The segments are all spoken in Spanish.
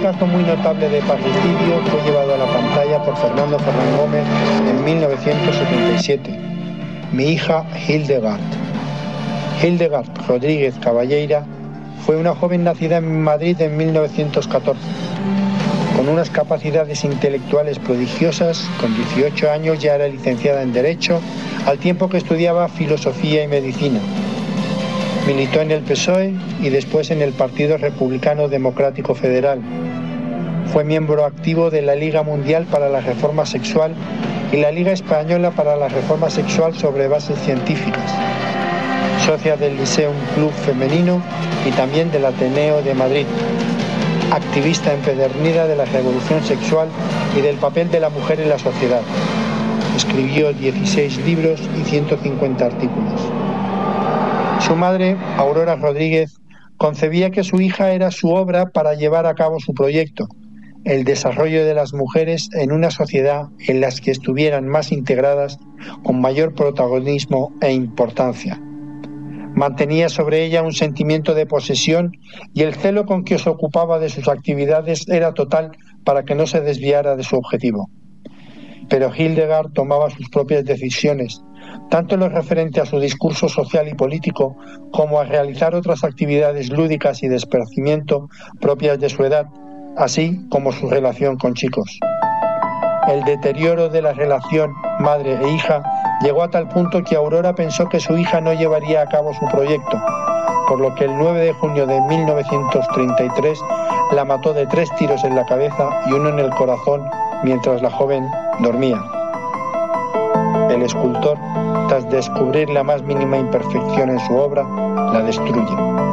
caso muy notable de parricidio fue llevado a la pantalla por Fernando Fernández Gómez en 1977. Mi hija Hildegard. Hildegard Rodríguez Caballeira fue una joven nacida en Madrid en 1914. Con unas capacidades intelectuales prodigiosas, con 18 años ya era licenciada en Derecho, al tiempo que estudiaba Filosofía y Medicina. Militó en el PSOE y después en el Partido Republicano Democrático Federal. Fue miembro activo de la Liga Mundial para la Reforma Sexual y la Liga Española para la Reforma Sexual sobre bases científicas. Socia del Lyceum Club Femenino y también del Ateneo de Madrid. Activista empedernida de la revolución sexual y del papel de la mujer en la sociedad. Escribió 16 libros y 150 artículos. Su madre, Aurora Rodríguez, concebía que su hija era su obra para llevar a cabo su proyecto, el desarrollo de las mujeres en una sociedad en la que estuvieran más integradas, con mayor protagonismo e importancia. Mantenía sobre ella un sentimiento de posesión y el celo con que se ocupaba de sus actividades era total para que no se desviara de su objetivo. Pero Hildegard tomaba sus propias decisiones, tanto en lo referente a su discurso social y político como a realizar otras actividades lúdicas y de esparcimiento propias de su edad, así como su relación con chicos. El deterioro de la relación madre e hija llegó a tal punto que Aurora pensó que su hija no llevaría a cabo su proyecto, por lo que el 9 de junio de 1933 la mató de 3 tiros en la cabeza y 1 en el corazón mientras la joven dormía. El escultor, tras descubrir la más mínima imperfección en su obra, la destruye.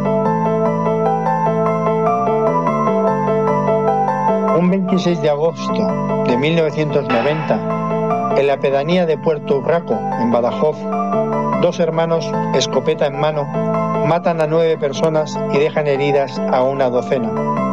Un 26 de agosto de 1990, en la pedanía de Puerto Urraco, en Badajoz, 2 hermanos, escopeta en mano, matan a 9 personas y dejan heridas a una docena.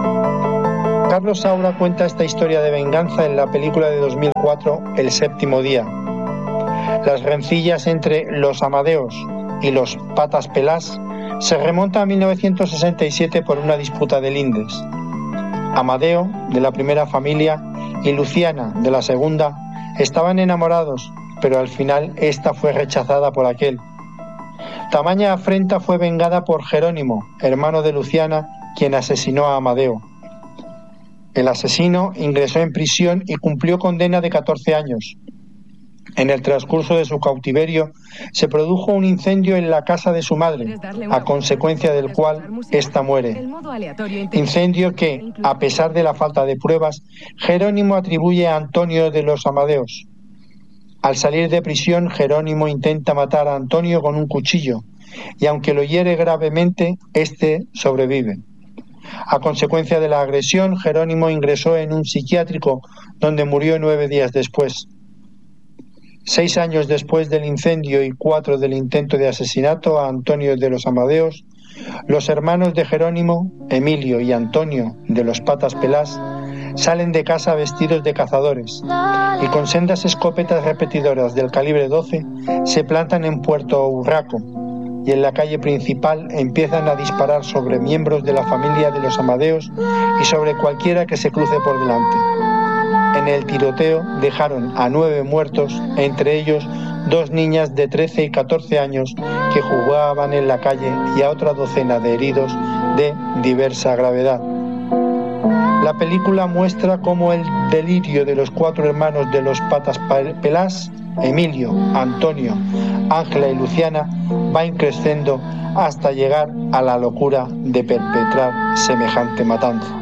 Carlos Saura cuenta esta historia de venganza en la película de 2004, El séptimo día. Las rencillas entre los Amadeos y los Patas Pelás se remontan a 1967 por una disputa de lindes. Amadeo, de la primera familia, y Luciana, de la segunda, estaban enamorados, pero al final esta fue rechazada por aquel. Tamaña afrenta fue vengada por Jerónimo, hermano de Luciana, quien asesinó a Amadeo. El asesino ingresó en prisión y cumplió condena de 14 años. En el transcurso de su cautiverio se produjo un incendio en la casa de su madre, a consecuencia del cual ésta muere. Incendio que, a pesar de la falta de pruebas, Jerónimo atribuye a Antonio de los Amadeos. Al salir de prisión, Jerónimo intenta matar a Antonio con un cuchillo, y aunque lo hiere gravemente, éste sobrevive. A consecuencia de la agresión, Jerónimo ingresó en un psiquiátrico, donde murió 9 días después. 6 años después del incendio y 4 del intento de asesinato a Antonio de los Amadeos, los hermanos de Jerónimo, Emilio y Antonio de los Patas Pelás, salen de casa vestidos de cazadores y con sendas escopetas repetidoras del calibre 12 se plantan en Puerto Urraco y en la calle principal empiezan a disparar sobre miembros de la familia de los Amadeos y sobre cualquiera que se cruce por delante. En el tiroteo dejaron a 9 muertos, entre ellos 2 niñas de 13 y 14 años que jugaban en la calle y a otra docena de heridos de diversa gravedad. La película muestra cómo el delirio de los 4 hermanos de los Patas Pelás, Emilio, Antonio, Ángela y Luciana, va increciendo hasta llegar a la locura de perpetrar semejante matanza.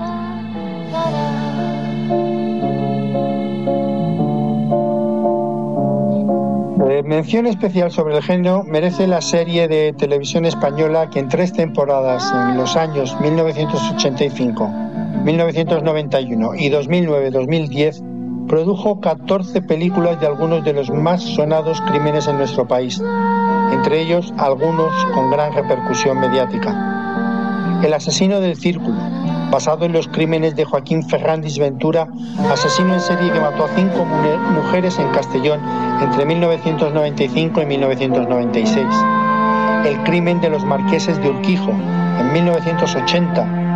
Mención especial sobre el género merece la serie de televisión española que en 3 temporadas en los años 1985, 1991 y 2009-2010 produjo 14 películas de algunos de los más sonados crímenes en nuestro país, entre ellos algunos con gran repercusión mediática. El asesino del Círculo, basado en los crímenes de Joaquín Ferrandis Ventura, asesino en serie que mató a 5 mujeres en Castellón entre 1995 y 1996. El crimen de los marqueses de Urquijo, en 1980,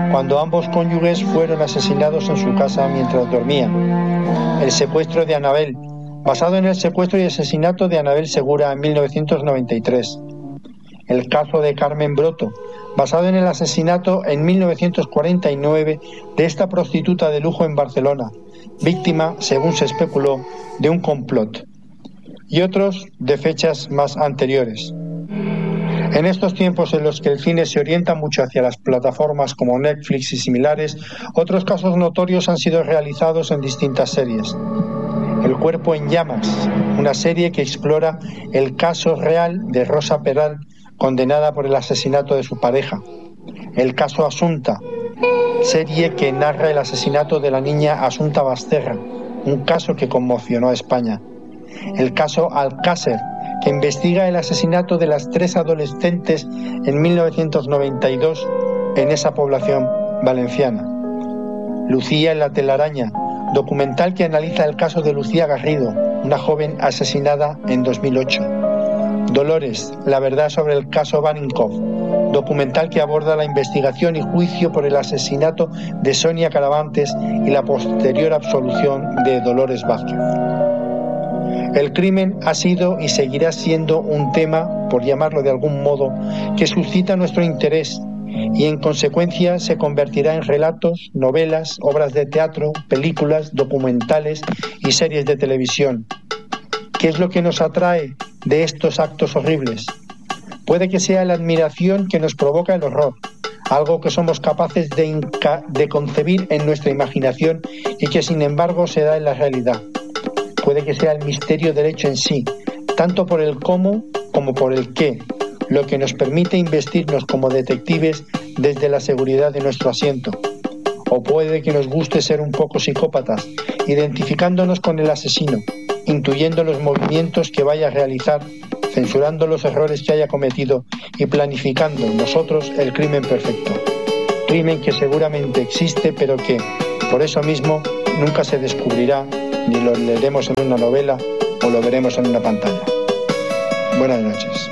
cuando ambos cónyuges fueron asesinados en su casa mientras dormían. El secuestro de Anabel, basado en el secuestro y asesinato de Anabel Segura en 1993. El caso de Carmen Broto, basado en el asesinato en 1949 de esta prostituta de lujo en Barcelona, víctima, según se especuló, de un complot, y otros de fechas más anteriores. En estos tiempos en los que el cine se orienta mucho hacia las plataformas como Netflix y similares, otros casos notorios han sido realizados en distintas series. El cuerpo en llamas, una serie que explora el caso real de Rosa Peral, condenada por el asesinato de su pareja. El caso Asunta, serie que narra el asesinato de la niña Asunta Basterra, un caso que conmocionó a España. El caso Alcácer, que investiga el asesinato de las 3 adolescentes en 1992 en esa población valenciana. Lucía en la telaraña, documental que analiza el caso de Lucía Garrido, una joven asesinada en 2008. Dolores, la verdad sobre el caso Baninkoff, documental que aborda la investigación y juicio por el asesinato de Sonia Caravantes y la posterior absolución de Dolores Vázquez. El crimen ha sido y seguirá siendo un tema, por llamarlo de algún modo, que suscita nuestro interés y en consecuencia se convertirá en relatos, novelas, obras de teatro, películas, documentales y series de televisión. ¿Qué es lo que nos atrae de estos actos horribles? Puede que sea la admiración que nos provoca el horror, algo que somos capaces de concebir en nuestra imaginación y que sin embargo se da en la realidad. Puede que sea el misterio del hecho en sí, tanto por el cómo como por el qué, lo que nos permite investirnos como detectives desde la seguridad de nuestro asiento. O puede que nos guste ser un poco psicópatas, identificándonos con el asesino, intuyendo los movimientos que vaya a realizar, censurando los errores que haya cometido y planificando nosotros el crimen perfecto. Crimen que seguramente existe, pero que, por eso mismo, nunca se descubrirá, ni lo leeremos en una novela o lo veremos en una pantalla. Buenas noches.